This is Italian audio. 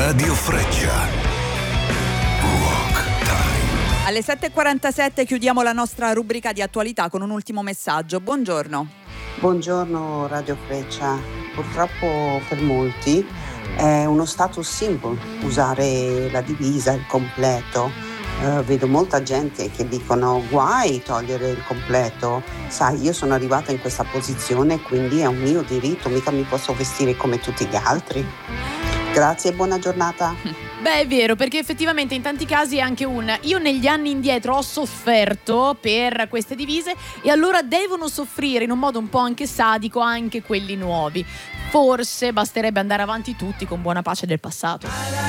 Radio Freccia. Rock Time. Alle 7.47 chiudiamo la nostra rubrica di attualità con un ultimo messaggio. Buongiorno. Buongiorno Radio Freccia. Purtroppo per molti è uno status symbol usare la divisa, il completo. Vedo molta gente che dicono guai togliere il completo, sai, io sono arrivata in questa posizione, quindi è un mio diritto, mica mi posso vestire come tutti gli altri. Grazie e buona giornata. Beh, è vero, perché effettivamente in tanti casi è anche io negli anni indietro ho sofferto per queste divise e allora devono soffrire in un modo un po' anche sadico anche quelli nuovi. Forse basterebbe andare avanti tutti con buona pace del passato.